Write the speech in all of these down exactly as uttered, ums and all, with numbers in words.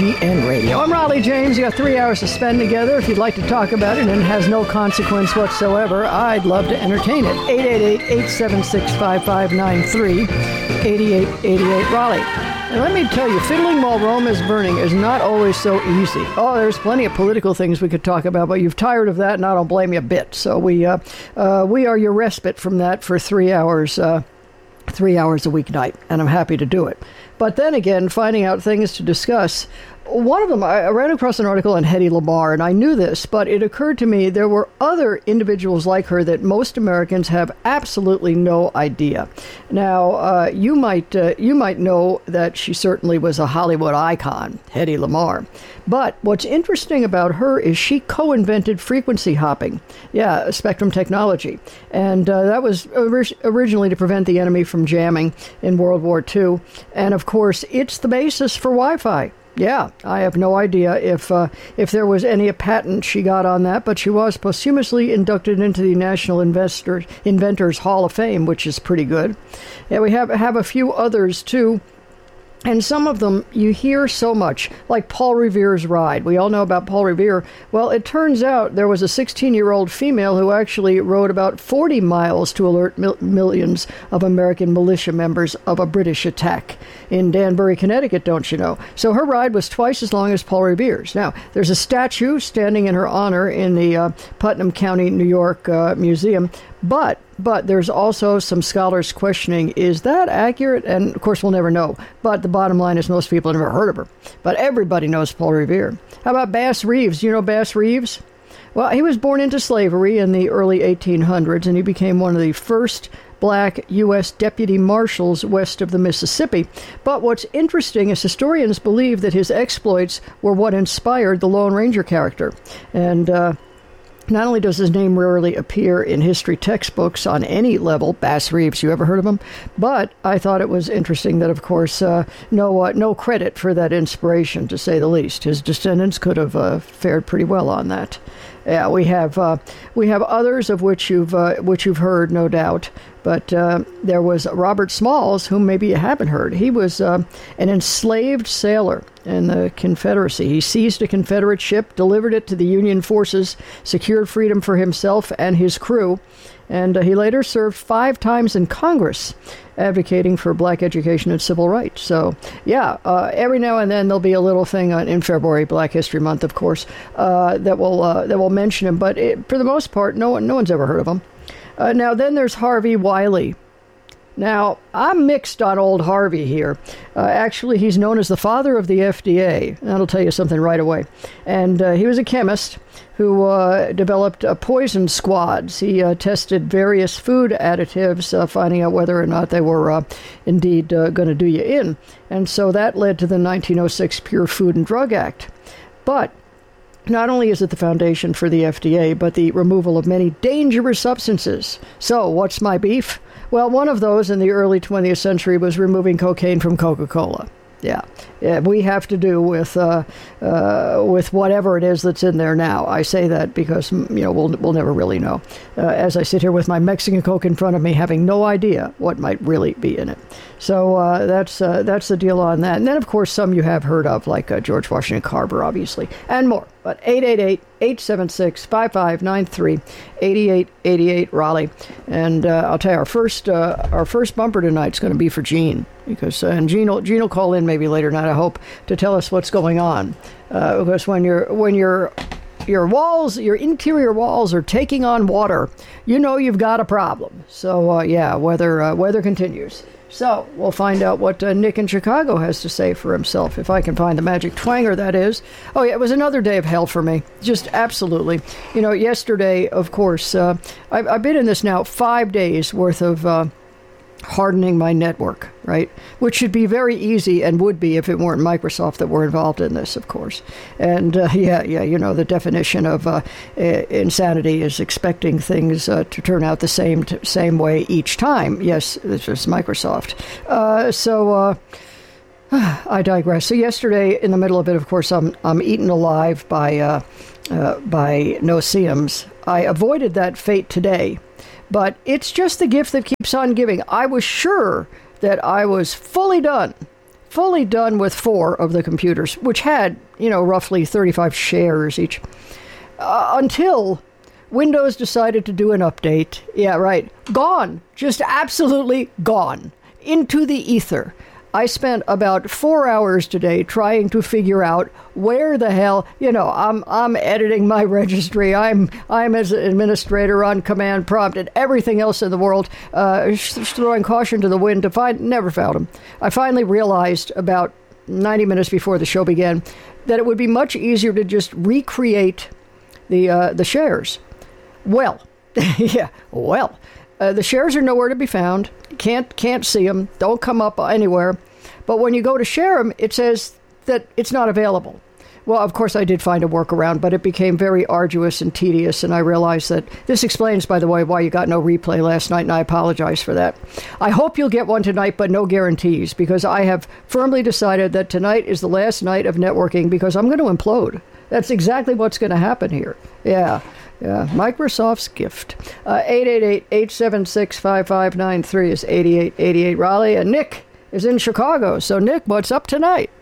G N Radio. I'm Raleigh James. You got three hours to spend together. If you'd like to talk about it and it has no consequence whatsoever, I'd love to entertain it. eight eight eight, eight seven six, five five nine three, eight eight eight eight, Raleigh. And let me tell you, fiddling while Rome is burning is not always so easy. Oh, there's plenty of political things we could talk about, but you've tired of that, and I don't blame you a bit. So we uh, uh, we are your respite from that for three hours, uh, three hours a weeknight, and I'm happy to do it. But then again, finding out things to discuss. One of them, I ran across an article on Hedy Lamarr, and I knew this, but it occurred to me there were other individuals like her that most Americans have absolutely no idea. Now, uh, you might uh, you might know that she certainly was a Hollywood icon, Hedy Lamarr. But what's interesting about her is she co-invented frequency hopping, yeah, spectrum technology. And uh, that was orig- originally to prevent the enemy from jamming in World War Two. And, of course, it's the basis for Wi-Fi. Yeah, I have no idea if uh, if there was any patent she got on that, but she was posthumously inducted into the National Investor, Inventors Hall of Fame, which is pretty good. Yeah, we have have a few others, too. And some of them you hear so much, like Paul Revere's ride. We all know about Paul Revere. Well, it turns out there was a sixteen-year-old female who actually rode about forty miles to alert mil- millions of American militia members of a British attack in Danbury, Connecticut, don't you know? So her ride was twice as long as Paul Revere's. Now, there's a statue standing in her honor in the uh, Putnam County, New York uh, Museum. But but there's also some scholars questioning, is that accurate? And, of course, we'll never know. But the bottom line is most people have never heard of her. But everybody knows Paul Revere. How about Bass Reeves? You know Bass Reeves? Well, he was born into slavery in the early eighteen hundreds, and he became one of the first black U S deputy marshals west of the Mississippi. But what's interesting is historians believe that his exploits were what inspired the Lone Ranger character. And, uh... Not only does his name rarely appear in history textbooks on any level, Bass Reeves, you ever heard of him? But I thought it was interesting that, of course, uh, no uh, no credit for that inspiration, to say the least. His descendants could have uh, fared pretty well on that. Yeah, we have uh, we have others of which you've uh, which you've heard, no doubt. But uh, there was Robert Smalls, whom maybe you haven't heard. He was uh, an enslaved sailor in the Confederacy. He seized a Confederate ship, delivered it to the Union forces, secured freedom for himself and his crew, and uh, he later served five times in Congress, advocating for black education and civil rights. So, yeah, uh, every now and then there'll be a little thing on, in February, Black History Month, of course, uh, that will uh, that will mention him. But it, for the most part, no one no one's ever heard of him. Uh, now, then there's Harvey Wiley. Now, I'm mixed on old Harvey here. Uh, actually, he's known as the father of the F D A. That'll tell you something right away. And uh, he was a chemist who uh, developed uh, poison squads. He uh, tested various food additives, uh, finding out whether or not they were uh, indeed uh, going to do you in. And so that led to the nineteen oh six Pure Food and Drug Act. But not only is it the foundation for the F D A, but the removal of many dangerous substances. So, what's my beef? Well, one of those in the early twentieth century was removing cocaine from Coca-Cola. Yeah, yeah, we have to do with uh, uh, with whatever it is that's in there now. I say that because, you know, we'll we'll never really know. Uh, as I sit here with my Mexican Coke in front of me, having no idea what might really be in it. So uh, that's uh, that's the deal on that. And then, of course, some you have heard of, like uh, George Washington Carver, obviously, and more. But eight eight eight, eight seven six, five five nine three, eight eight eight eight, Raleigh. And uh, I'll tell you, our first uh, our first bumper tonight is going to be for Gene. Because uh, and Gene will, Gene will call in maybe later tonight, I hope, to tell us what's going on. Uh, because when you're when you're your walls, your interior walls are taking on water, you know you've got a problem. So uh, yeah, weather uh, weather continues. So we'll find out what uh, Nick in Chicago has to say for himself, if I can find the magic twanger, that is. Oh, yeah, it was another day of hell for me. Just absolutely. You know, yesterday, of course, uh, I've, I've been in this now five days worth of uh, hardening my network, right? Which should be very easy and would be if it weren't Microsoft that were involved in this, of course. And uh, yeah, yeah, you know, the definition of uh, insanity is expecting things uh, to turn out the same t- same way each time. Yes, this is Microsoft. Uh, so uh, I digress. So yesterday, in the middle of it, of course, I'm I'm eaten alive by uh, uh, by no-see-ums. I avoided that fate today. But it's just the gift that keeps on giving. I was sure that I was fully done, fully done with four of the computers, which had, you know, roughly thirty-five shares each, uh, until Windows decided to do an update. Yeah, right. Gone. Just absolutely gone. Into the ether. I spent about four hours today trying to figure out where the hell, you know, I'm I'm editing my registry. I'm I'm as an administrator on command prompt and everything else in the world, uh, throwing caution to the wind to find, never found him. I finally realized about ninety minutes before the show began that it would be much easier to just recreate the uh, the shares. Well, yeah, well. Uh, the shares are nowhere to be found. Can't can't see them. Don't come up anywhere. But when you go to share them, it says that it's not available. Well, of course, I did find a workaround, but it became very arduous and tedious. And I realized that this explains, by the way, why you got no replay last night. And I apologize for that. I hope you'll get one tonight, but no guarantees, because I have firmly decided that tonight is the last night of networking because I'm going to implode. That's exactly what's going to happen here. Yeah. Yeah, Microsoft's gift. Uh, eight eight eight, eight seven six, five five nine three is eighty-eight eighty-eight Raleigh. And Nick is in Chicago. So, Nick, what's up tonight?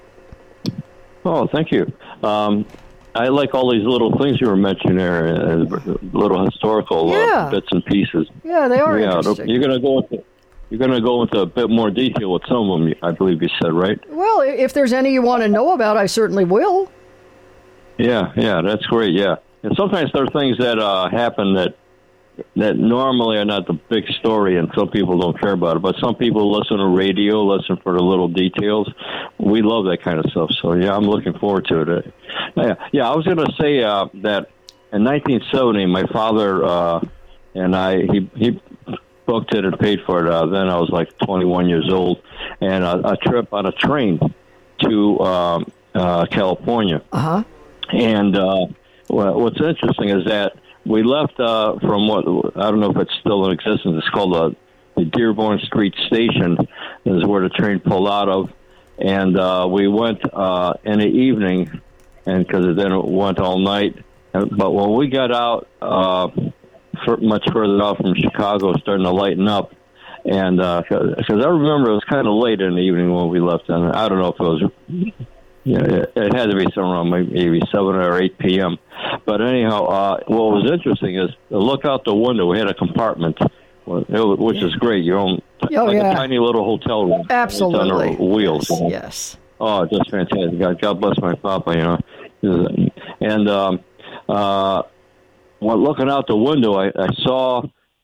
Oh, thank you. Um, I like all these little things you were mentioning there, uh, little historical yeah. uh, bits and pieces. Yeah, they are yeah, interesting. You're going to go into You're going to go into a bit more detail with some of them, I believe you said, right? Well, if there's any you want to know about, I certainly will. Yeah, yeah, that's great, yeah. And sometimes there are things that uh, happen that that normally are not the big story, and some people don't care about it. But some people listen to radio, listen for the little details. We love that kind of stuff. So, yeah, I'm looking forward to it. Yeah, yeah I was going to say uh, that in nineteen seventy, my father uh, and I, he, he booked it and paid for it. Uh, then I was like twenty-one years old, and a, a trip on a train to um, uh, California. Uh-huh. And... Uh, Well, what's interesting is that we left uh, from what, I don't know if it's still in existence, it's called uh, the Dearborn Street Station, is where the train pulled out of. And uh, we went uh, in the evening, and because then it went all night. But when we got out, uh, for, much further out from Chicago, starting to lighten up. And because uh, I remember it was kind of late in the evening when we left, and I don't know if it was... Yeah, it, it had to be somewhere around maybe seven or eight p.m. But anyhow, uh, what was interesting is to look out the window. We had a compartment, which is great. Your own, oh, like yeah. a tiny little hotel room. Absolutely. On wheels. Yes, You know? yes. Oh, just fantastic. God, God bless my papa, you know. And um, uh, when looking out the window, I, I saw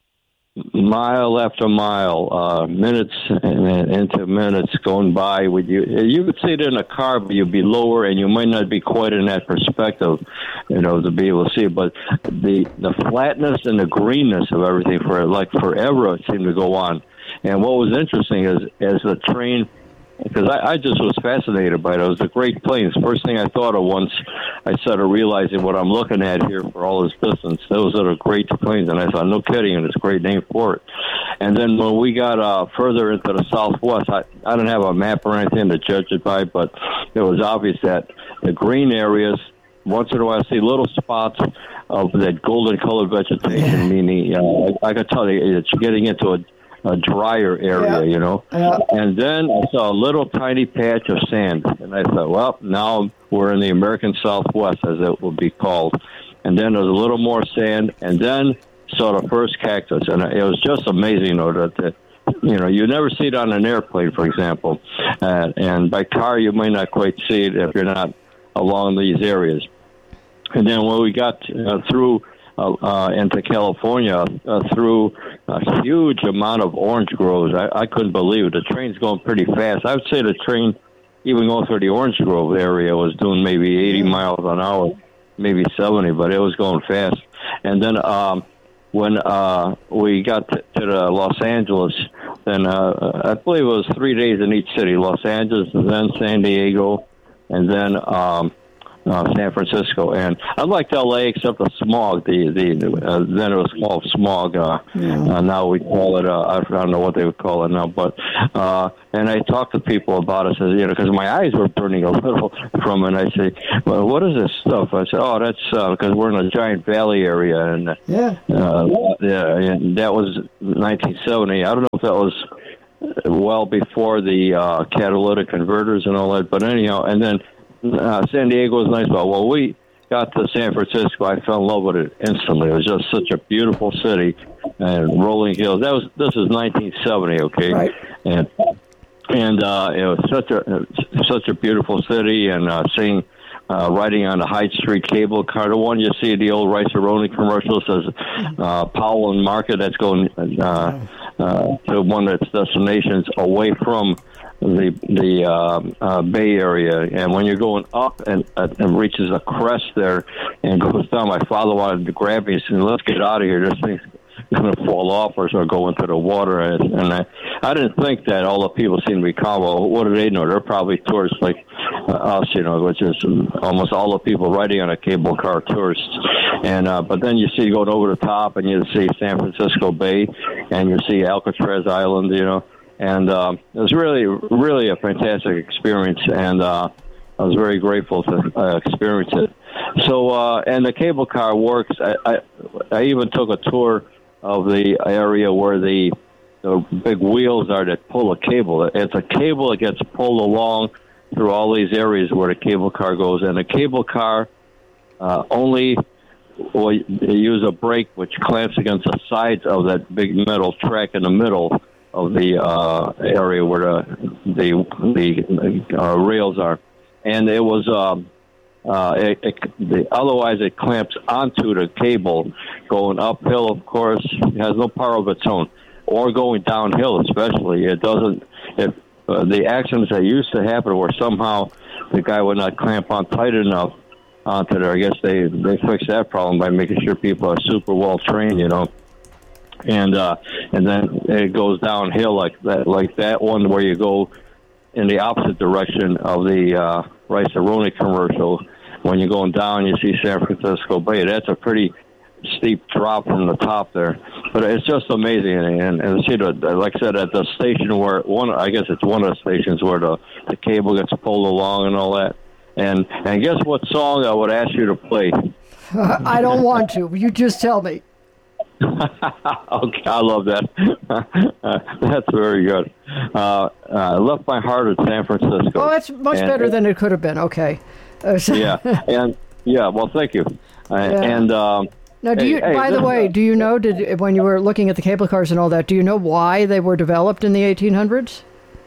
mile after mile, uh, minutes and into minutes going by. With you, you could see it in a car, but you'd be lower, and you might not be quite in that perspective, you know, to be able to see it. But the the flatness and the greenness of everything for like forever it seemed to go on. And what was interesting is as the train. Because I, I just was fascinated by it. It was the Great Plains. First thing I thought of once I started realizing what I'm looking at here for all this distance. Those are the Great Plains. And I thought, no kidding, and it's a great name for it. And then when we got uh, further into the southwest, I, I didn't have a map or anything to judge it by, but it was obvious that the green areas, once in a while I see little spots of that golden-colored vegetation, meaning uh, I, I could tell you it's getting into a a drier area, yeah. you know. Yeah. And then I saw a little tiny patch of sand. And I thought, well, now we're in the American Southwest, as it would be called. And then there's a little more sand. And then saw the first cactus. And it was just amazing, you know, that, that you know, you never see it on an airplane, for example. Uh, and by car, you may not quite see it if you're not along these areas. And then when we got uh, through Uh, uh, into California uh, through a huge amount of orange groves. I, I couldn't believe it. The train's going pretty fast. I would say the train, even going through the orange grove area, was doing maybe eighty miles an hour, maybe seventy, but it was going fast. And then um, when uh, we got to, to the Los Angeles, then uh, I believe it was three days in each city, Los Angeles, and then San Diego, and then um, Uh, San Francisco, and I liked L A except the smog. The the uh, then it was called smog. Uh, yeah. uh, now we call it. Uh, I don't know what they would call it now, but uh, and I talked to people about it. Says you know because my eyes were burning a little from it. And I say, well, what is this stuff? I said, oh, that's because uh, we're in a giant valley area, and yeah, uh, yeah, and that was nineteen seventy. I don't know if that was well before the uh, catalytic converters and all that. But anyhow, and then uh, San Diego was nice. But well, we got to San Francisco. I fell in love with it instantly. It was just such a beautiful city and rolling hills. That was this is nineteen seventy, okay, right. and and uh, it was such a such a beautiful city, and uh, seeing. Uh, riding on the Hyde Street cable car, the one you see the old Rice-A-Roni commercial says uh, Powell and Market. That's going uh, uh, to one of its destinations away from the the uh, uh, Bay Area. And when you're going up and, uh, and reaches a crest there and goes down, my father wanted to grab me and said, "Let's get out of here. This thing's going to fall off or so go into the water." And, and I, I didn't think that all the people seem to be calm. Well, what do they know? They're probably tourists like uh, us, you know, which is um, almost all the people riding on a cable car tourists. And uh, but then you see going over the top, and you see San Francisco Bay, and you see Alcatraz Island, you know. And um, it was really, really a fantastic experience, and uh, I was very grateful to uh, experience it. So, uh, and the cable car works. I, I, I even took a tour of the area where the, the big wheels are that pull a cable. It's a cable that gets pulled along through all these areas where the cable car goes. And the cable car uh, only well, they use a brake which clamps against the sides of that big metal track in the middle of the uh, area where the the, the uh, rails are. And it was... Um, Uh, it, it, the, otherwise, it clamps onto the cable going uphill, of course. It has no power of its own. Or going downhill, especially. It doesn't... It, uh, the accidents that used to happen where somehow the guy would not clamp on tight enough onto there. I guess they, they fixed that problem by making sure people are super well trained, you know. And uh, and then it goes downhill like that, like that one where you go in the opposite direction of the uh, Rice-A-Roni commercial. When you're going down, you see San Francisco Bay. That's a pretty steep drop from the top there, but it's just amazing. And, and see, the, like I said, at the station where one, I guess it's one of the stations where the, the cable gets pulled along and all that. And and guess what song I would ask you to play? Uh, I don't want to. You just tell me. Okay, I love that. uh, that's very good. Uh, I left my heart at San Francisco. Oh, that's much and, better than it could have been. Okay. Uh, so yeah, and yeah. Well, thank you. Uh, yeah. And um, now, do hey, you? Hey, by the way, uh, do you know? Did when you were looking at the cable cars and all that, do you know why they were developed in the eighteen hundreds?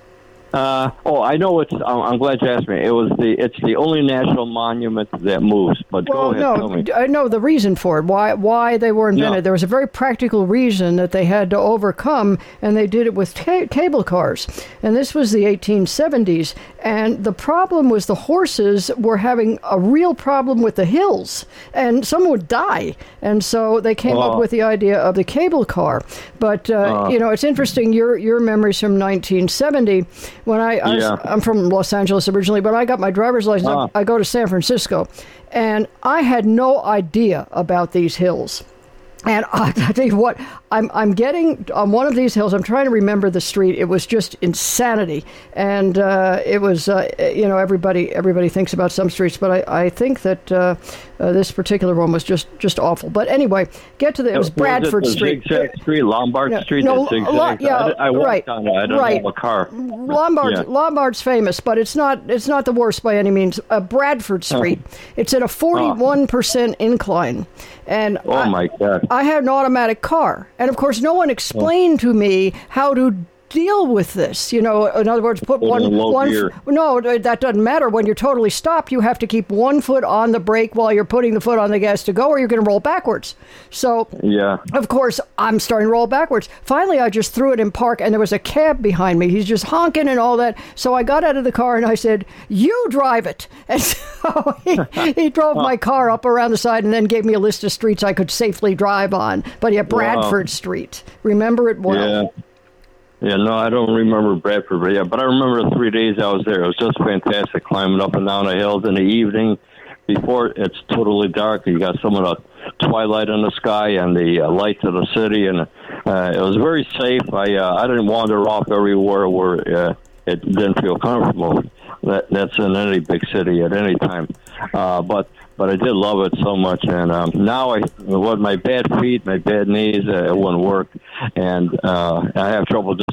Uh, oh, I know it's. I'm, I'm glad you asked me. It was the. It's the only national monument that moves. But Well, go ahead. no, Tell me. I know the reason for it. Why? Why they were invented? No. There was a very practical reason that they had to overcome, and they did it with ca- cable cars. And this was the eighteen seventies. And the problem was the horses were having a real problem with the hills, and someone would die. And so they came Oh. up with the idea of the cable car. But uh, Uh. you know, it's interesting. Your your memories from nineteen seventy. When I, I was, Yeah. I'm from Los Angeles originally, but I got my driver's license. Ah. I, I go to San Francisco, and I had no idea about these hills. And I tell you what, I'm I'm getting on one of these hills. I'm trying to remember the street. It was just insanity, and uh, it was uh, you know everybody everybody thinks about some streets, but I, I think that uh, uh, this particular one was just, just awful. But anyway, get to the it was Bradford was it the Street. Zigzag Street, Lombard No, Street. no, that zigzags? lo- yeah, I, I walked right, on it. I don't right. have a car. Lombard, Yeah. Lombard's famous, but it's not it's not the worst by any means. Uh, Bradford Street. It's at a forty-one percent incline, and Oh I, my God. I had an automatic car, and of course, no one explained to me how to deal with this. You know, in other words, put Put one in low one. gear. No, that doesn't matter. When you're totally stopped, you have to keep one foot on the brake while you're putting the foot on the gas to go, or you're going to roll backwards. So. Yeah. Of course, I'm starting to roll backwards. Finally, I just threw it in park, and there was a cab behind me. He's just honking and all that. So I got out of the car, and I said, "You drive it." And so he, he drove my car up around the side and then gave me a list of streets I could safely drive on. But yeah, Bradford Wow. Street. Remember it well. Yeah. Yeah, no, I don't remember Bradford, but yeah, but I remember the three days I was there. It was just fantastic, climbing up and down the hills in the evening before it's totally dark. You got some of the twilight in the sky and the uh, lights of the city, and uh, it was very safe. I uh, I didn't wander off everywhere where uh, it didn't feel comfortable. That that's in any big city at any time, uh, but. But I did love it so much, and um, now I, with my bad feet, my bad knees, uh, it wouldn't work, and uh, I have trouble just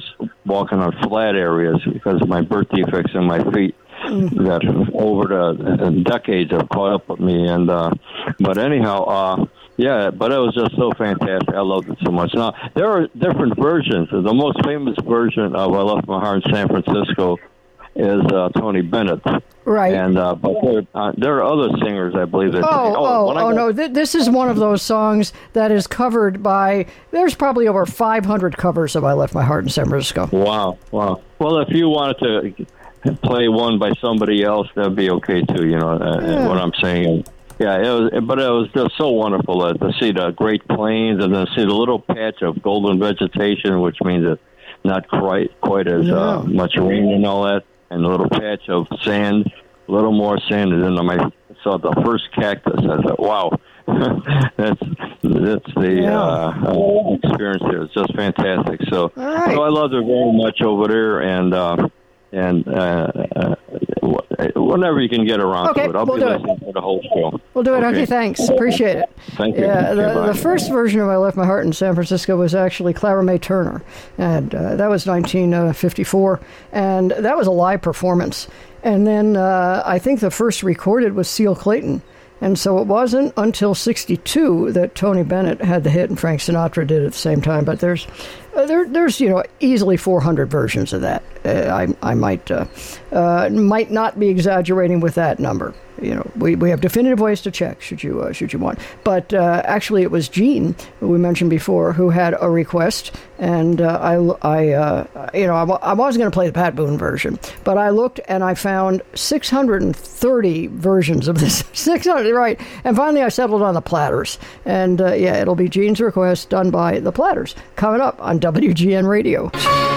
walking on flat areas because of my birth defects in my feet. Mm. That over the decades have caught up with me. And uh, but anyhow, uh, yeah, but it was just so fantastic. I loved it so much. Now, there are different versions. The most famous version of I Left My Heart in San Francisco is uh, Tony Bennett. Right. And uh, but there, uh, there are other singers, I believe. That oh, oh, oh, oh got, no. Th- this is one of those songs that is covered by, there's probably over five hundred covers of I Left My Heart in San Francisco. Wow, wow. Well, if you wanted to play one by somebody else, that'd be okay, too, you know, uh, yeah. what I'm saying. Yeah, it was, but it was just so wonderful uh, to see the Great Plains and then see the little patch of golden vegetation, which means it's not quite, quite as yeah. uh, much rain and all that. And a little patch of sand, a little more sand, and then I saw the first cactus. I thought, wow, that's that's the yeah. uh, uh, experience there. It's just fantastic. So, right. so I loved it very much over there, and uh, and uh, uh, whenever you can get around okay, to it, I'll we'll be listening to the whole show. We'll do it. Okay, okay thanks. Appreciate it. Thank you. Yeah, the, okay, the first version of I Left My Heart in San Francisco was actually Clara May Turner, and uh, that was nineteen fifty-four, and that was a live performance. And then uh, I think the first recorded was Seal Clayton. And so it wasn't until sixty-two that Tony Bennett had the hit and Frank Sinatra did it at the same time. But there's, uh, there, there's you know, easily four hundred versions of that. Uh, I, I might, uh, uh, might not be exaggerating with that number. You know, we, we have definitive ways to check should you uh, should you want. But uh, actually, it was Gene, who we mentioned before, who had a request, and uh, I, I uh, you know, I, I was going to play the Pat Boone version, but I looked and I found six hundred thirty versions of this. six hundred, right? And finally, I settled on the Platters, and uh, yeah, it'll be Gene's request done by the Platters coming up on W G N Radio.